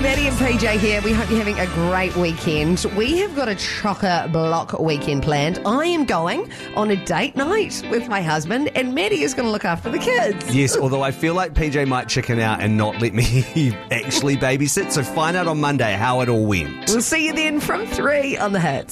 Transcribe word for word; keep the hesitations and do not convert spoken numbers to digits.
Maddie and P J here. We hope you're having a great weekend. We have got a chock-a-block weekend planned. I am going on a date night with my husband, and Maddie is going to look after the kids. Yes, although I feel like P J might chicken out and not let me actually babysit, so find out on Monday how it all went. We'll see you then from three on The Hits.